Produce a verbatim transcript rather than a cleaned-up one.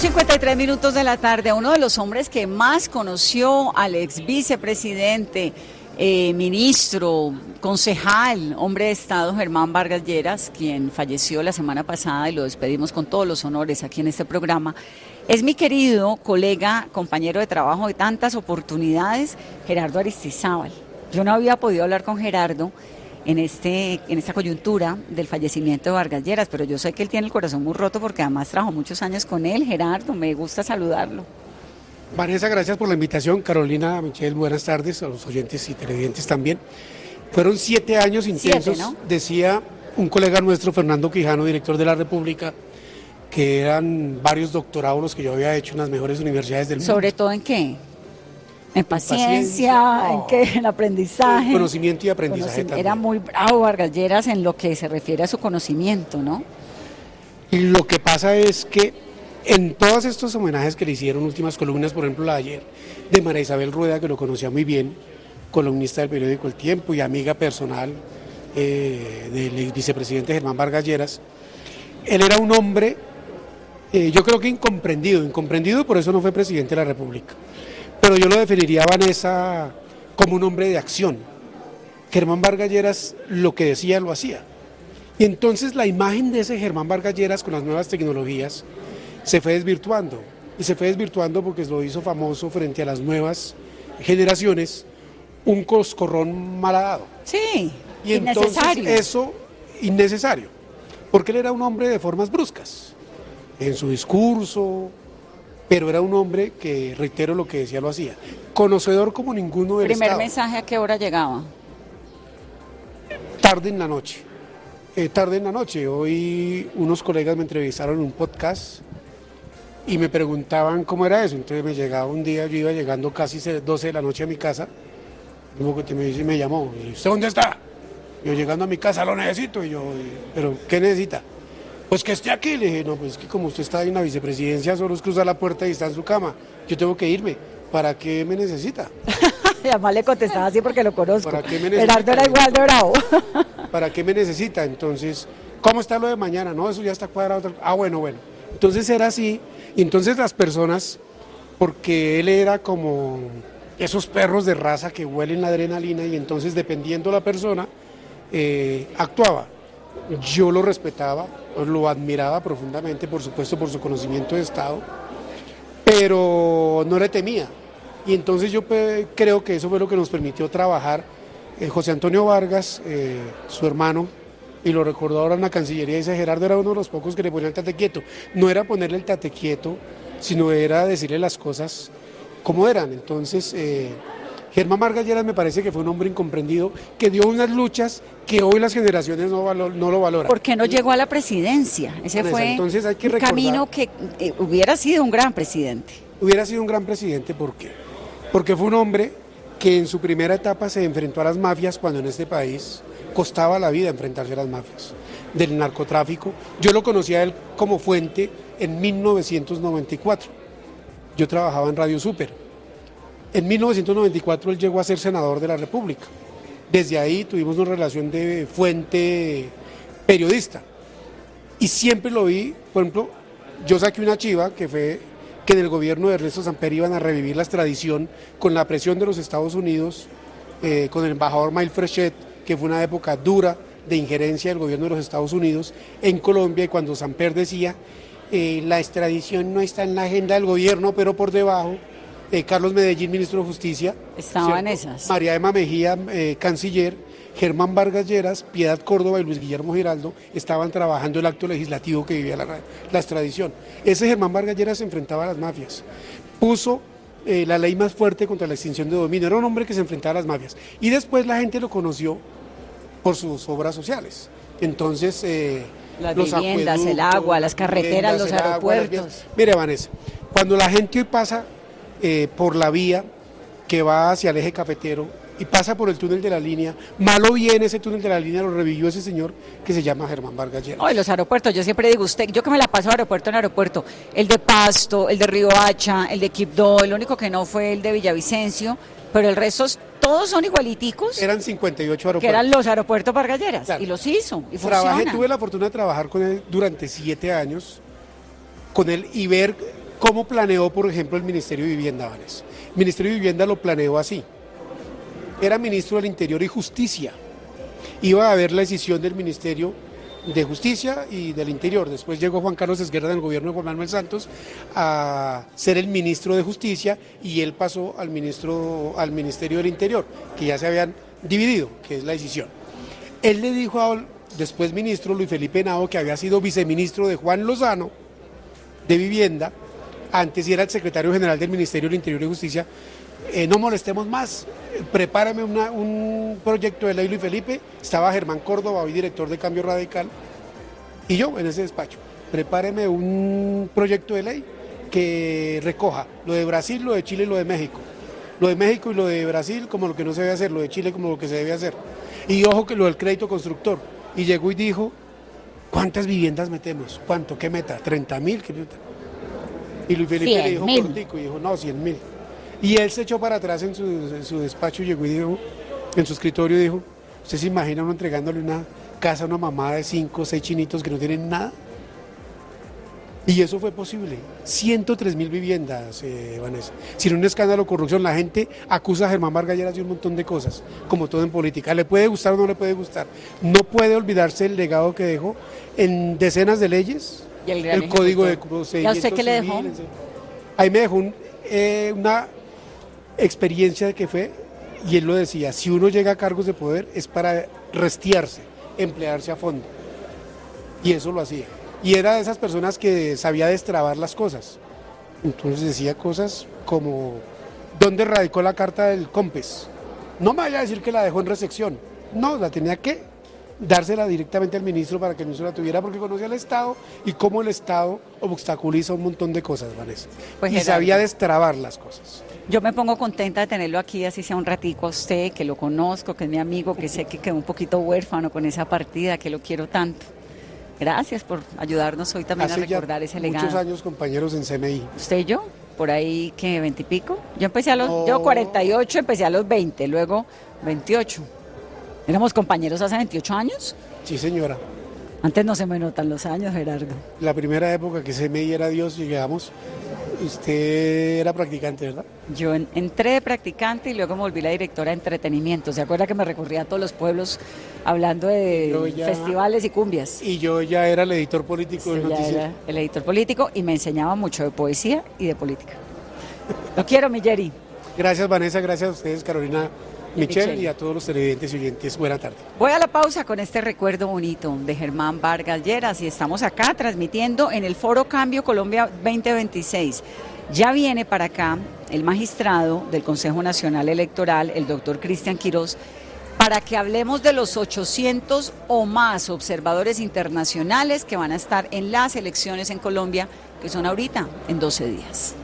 cincuenta y tres minutos de la tarde, uno de los hombres que más conoció al ex vicepresidente, eh, ministro, concejal, hombre de Estado, Germán Vargas Lleras, quien falleció la semana pasada y lo despedimos con todos los honores aquí en este programa, es mi querido colega, compañero de trabajo de tantas oportunidades, Gerardo Aristizábal. Yo no había podido hablar con Gerardo en este en esta coyuntura del fallecimiento de Vargas Lleras, pero yo sé que él tiene el corazón muy roto porque además trabajó muchos años con él. Gerardo, me gusta saludarlo. Vanessa, gracias por la invitación. Carolina, Michelle, buenas tardes, a los oyentes y televidentes también. Fueron siete años intensos, siete, ¿no? Decía un colega nuestro, Fernando Quijano, director de la República, que eran varios doctorados los que yo había hecho en las mejores universidades del mundo. ¿Sobre todo en qué? En paciencia, paciencia, en qué, en aprendizaje. Conocimiento y aprendizaje también. Era muy bravo Vargas Lleras en lo que se refiere a su conocimiento, ¿no? Y lo que pasa es que en todos estos homenajes que le hicieron, últimas columnas, por ejemplo la de ayer, de María Isabel Rueda, que lo conocía muy bien, columnista del periódico El Tiempo y amiga personal eh, del vicepresidente Germán Vargas Lleras, él era un hombre, eh, yo creo que incomprendido, incomprendido y por eso no fue presidente de la República. Pero yo lo definiría, Vanessa, como un hombre de acción. Germán Vargas Lleras lo que decía lo hacía. Y entonces la imagen de ese Germán Vargas Lleras con las nuevas tecnologías se fue desvirtuando. Y se fue desvirtuando porque lo hizo famoso frente a las nuevas generaciones, un coscorrón malhadado. Sí, y innecesario. Entonces eso, innecesario. Porque él era un hombre de formas bruscas. En su discurso, pero era un hombre que, reitero lo que decía, lo hacía. Conocedor como ninguno del ¿Primer Estado. mensaje a qué hora llegaba? Tarde en la noche. Eh, tarde en la noche. Hoy unos colegas me entrevistaron en un podcast y me preguntaban cómo era eso. Entonces me llegaba un día, yo iba llegando casi doce de la noche a mi casa. Luego que me dice, me llamó. Y, ¿usted dónde está? Yo llegando a mi casa, lo necesito. Y yo, ¿pero qué necesita? Pues que esté aquí. Le dije, no, pues es que como usted está en la vicepresidencia, solo es cruzar la puerta y está en su cama. Yo tengo que irme. ¿Para qué me necesita? Y además le contestaba así porque lo conozco. ¿Para qué me necesita? Gerardo era igual de bravo. ¿Para qué me necesita? Entonces, ¿cómo está lo de mañana? No, eso ya está cuadrado. Ah, bueno, bueno. Entonces era así. Y entonces las personas, porque él era como esos perros de raza que huelen la adrenalina y entonces dependiendo la persona, eh, actuaba. Yo lo respetaba, lo admiraba profundamente, por supuesto, por su conocimiento de Estado, pero no le temía. Y entonces yo pues, creo que eso fue lo que nos permitió trabajar. Eh, José Antonio Vargas, eh, su hermano, y lo recordó ahora en la Cancillería, dice, Gerardo era uno de los pocos que le ponía el tate quieto. No era ponerle el tate quieto, sino era decirle las cosas como eran. Entonces, eh, Germán Vargas Lleras me parece que fue un hombre incomprendido, que dio unas luchas que hoy las generaciones no, valor, no lo valoran. ¿Por qué no llegó a la presidencia? Ese fue Entonces hay que un recordar, camino que eh, hubiera sido un gran presidente. Hubiera sido un gran presidente, ¿por qué? Porque fue un hombre que en su primera etapa se enfrentó a las mafias cuando en este país costaba la vida enfrentarse a las mafias, del narcotráfico. Yo lo conocía a él como fuente en mil novecientos noventa y cuatro. Yo trabajaba en Radio Super. En mil novecientos noventa y cuatro él llegó a ser senador de la República. Desde ahí tuvimos una relación de fuente periodista. Y siempre lo vi, por ejemplo, yo saqué una chiva que fue que en el gobierno de Ernesto Samper iban a revivir la extradición con la presión de los Estados Unidos, eh, con el embajador Mail Frechet, que fue una época dura de injerencia del gobierno de los Estados Unidos en Colombia, y cuando Samper decía, eh, la extradición no está en la agenda del gobierno, pero por debajo, eh, Carlos Medellín, ministro de Justicia, estaba en esas. María Emma Mejía, eh, canciller, Germán Vargas Lleras, Piedad Córdoba y Luis Guillermo Giraldo estaban trabajando el acto legislativo que vivía la, la extradición. Ese Germán Vargas Lleras se enfrentaba a las mafias, puso eh, la ley más fuerte contra la extinción de dominio, era un hombre que se enfrentaba a las mafias. Y después la gente lo conoció por sus obras sociales. Entonces, eh, las los viviendas, el agua, las carreteras, los aeropuertos. Agua, mire, Vanessa, cuando la gente hoy pasa eh, por la vía que va hacia el eje cafetero, y pasa por el túnel de la línea, malo bien ese túnel de la línea lo revivió ese señor que se llama Germán Vargas Lleras. Ay, los aeropuertos, yo siempre digo, usted, yo que me la paso aeropuerto en aeropuerto, el de Pasto, el de Riohacha, el de Quibdó, el único que no fue el de Villavicencio, pero el resto todos son igualiticos. Eran cincuenta y ocho aeropuertos. Que eran los aeropuertos Vargas Lleras, claro. Y los hizo, y Trabajé, funciona. tuve la fortuna de trabajar con él durante siete años, con él y ver ¿Cómo planeó, por ejemplo, el Ministerio de Vivienda, Vanessa? El Ministerio de Vivienda lo planeó así. Era ministro del Interior y Justicia. Iba a haber la decisión del Ministerio de Justicia y del Interior. Después llegó Juan Carlos Esguerra del gobierno de Juan Manuel Santos a ser el ministro de Justicia y él pasó al, ministro, al Ministerio del Interior, que ya se habían dividido, que es la decisión. Él le dijo al después ministro Luis Felipe Henao, que había sido viceministro de Juan Lozano, de Vivienda, antes era el secretario general del Ministerio del Interior y Justicia, eh, no molestemos más, prepárame una, un proyecto de ley, Luis Felipe. Estaba Germán Córdoba, hoy director de Cambio Radical, y yo en ese despacho, prepáreme un proyecto de ley que recoja lo de Brasil, lo de Chile y lo de México. Lo de México y lo de Brasil como lo que no se debe hacer, lo de Chile como lo que se debe hacer. Y ojo que lo del crédito constructor. Y llegó y dijo, ¿cuántas viviendas metemos? ¿Cuánto? ¿Qué meta? ¿treinta mil? ¿Qué meta? Y Luis Felipe le dijo cortico y dijo, no, cien mil. Y él se echó para atrás en su, en su despacho y llegó y dijo, en su escritorio dijo, ¿usted se imagina uno entregándole una casa a una mamá de cinco o seis chinitos que no tienen nada? Y eso fue posible. ciento tres mil viviendas, eh, Vanessa. Sin un escándalo de corrupción, la gente acusa a Germán Vargas Lleras de un montón de cosas, como todo en política. ¿Le puede gustar o no le puede gustar? No puede olvidarse el legado que dejó en decenas de leyes, ¿Y el, el código de procedimientos. ¿Y a usted qué le dejó? Civiles. Ahí me dejó un, eh, una experiencia de que fue, y él lo decía, si uno llega a cargos de poder es para restiarse, emplearse a fondo. Y eso lo hacía. Y era de esas personas que sabía destrabar las cosas. Entonces decía cosas como, ¿dónde radicó la carta del COMPES? No me vaya a decir que la dejó en recepción. No, la tenía que dársela directamente al ministro para que el ministro la tuviera, porque conocía al Estado y cómo el Estado obstaculiza un montón de cosas, Vanessa. Pues y Gerardo, sabía destrabar las cosas. Yo me pongo contenta de tenerlo aquí, así sea un ratico a usted, que lo conozco, que es mi amigo, que sé que quedó un poquito huérfano con esa partida, que lo quiero tanto. Gracias por ayudarnos hoy también Hace a recordar ya ese legado. muchos años compañeros en C M I. ¿Usted y yo? Por ahí, ¿qué? ¿Veintipico? Yo empecé a los, No. yo cuarenta y ocho, empecé a los veinte, luego veintiocho. ¿Éramos compañeros hace veintiocho años? Sí, señora. Antes no se me notan los años, Gerardo. La primera época que C M I era Dios, llegamos, usted era practicante, ¿verdad? Yo en- entré de practicante y luego me volví la directora de entretenimiento. ¿Se acuerda que me recorría a todos los pueblos hablando de Yo ya- festivales y cumbias? Y yo ya era el editor político del Usted ya noticiero. era el editor político y me enseñaba mucho de poesía y de política. Lo quiero, mi Jerry. Gracias, Vanessa, gracias a ustedes, Carolina Michel, Michel. y a todos los televidentes y oyentes. Buena tarde. Voy a la pausa con este recuerdo bonito de Germán Vargas Lleras y estamos acá transmitiendo en el Foro Cambio Colombia veinte veintiséis. Ya viene para acá el magistrado del Consejo Nacional Electoral, el doctor Cristian Quirós, para que hablemos de los ochocientos o más observadores internacionales que van a estar en las elecciones en Colombia, que son ahorita en doce días.